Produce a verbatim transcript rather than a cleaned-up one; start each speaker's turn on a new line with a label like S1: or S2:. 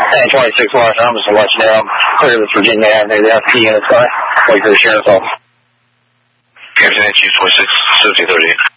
S1: ten twenty-six Los Alamos in Los Angeles. Clear to Virginia Avenue. The F P in the sky. Wait for the sheriff's office.
S2: Captain H G twenty-six, seventeen thirty-eight.